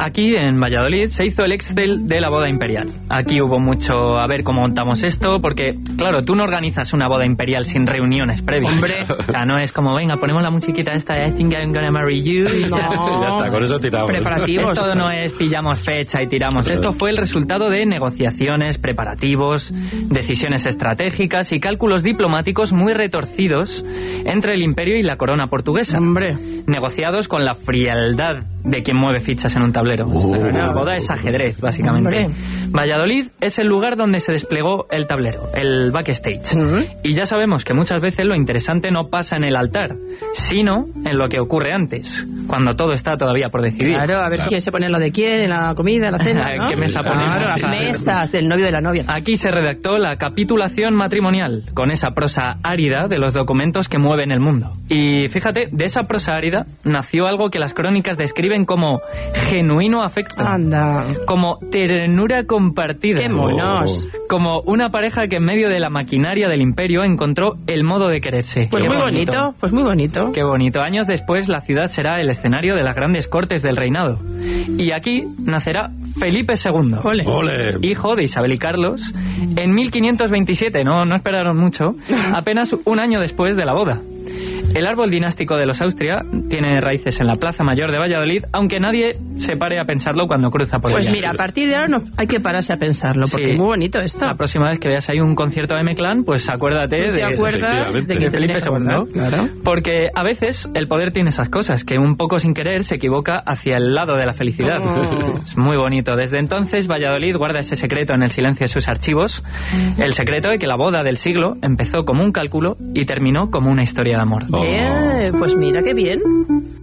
aquí en Valladolid se hizo el Excel de la boda imperial. Aquí hubo mucho a ver cómo montamos esto, porque, claro, tú no organizas una boda imperial sin reuniones previas. Hombre. O sea, no es como, venga, ponemos la musiquita esta, I think I'm gonna marry you. Y No. Ya está, con eso tiramos. Preparativos. Esto no es pillamos fecha y tiramos. Esto fue el resultado de negociaciones, preparativos, decisiones estratégicas y cálculos diplomáticos muy retorcidos entre el imperio y la corona portuguesa. Hombre. Negociados con la frialdad de quien mueve fichas en un tablero. La boda es ajedrez, básicamente. Hombre. Valladolid es el lugar donde se desplegó el tablero, el backstage. Y ya sabemos que muchas veces lo interesante no pasa en el altar, sino en lo que ocurre antes, cuando todo está todavía por decidir. Claro, a ver quién se pone lo de quién, en la comida, en la cena, ¿no? ¿Qué mesa ponemos? Claro, las mesas del novio y de la novia. Aquí se redactó la capitulación matrimonial, con esa prosa árida de los documentos que mueven el mundo. Y fíjate, de esa prosa árida nació algo que las crónicas describen como genuino afecto. Anda. Como ternura compartida. ¡Qué monos! Como una pareja que en medio de la maquinaria del imperio encontró el modo de quererse. Pues Qué muy bonito, pues muy bonito. Qué bonito. Años después, la ciudad será el escenario de las grandes cortes del reinado. Y aquí nacerá Felipe II. Ole. ¡Ole! Hijo de Isabel y Carlos, en 1527, no esperaron mucho, apenas un año después de la boda. El árbol dinástico de los Austria tiene raíces en la Plaza Mayor de Valladolid, aunque nadie se pare a pensarlo cuando cruza por ella. Pues mira, a partir de ahora no hay que pararse a pensarlo, porque Sí. es muy bonito esto. La próxima vez que veas ahí un concierto de M-Clan, pues acuérdate ¿Tú te de acuerdas de que de te Felipe tenías que acordar? II. Claro. Porque a veces el poder tiene esas cosas, que un poco sin querer se equivoca hacia el lado de la felicidad. Oh. Es muy bonito. Desde entonces, Valladolid guarda ese secreto en el silencio de sus archivos. El secreto de que la boda del siglo empezó como un cálculo y terminó como una historia de amor. Pues mira, qué bien.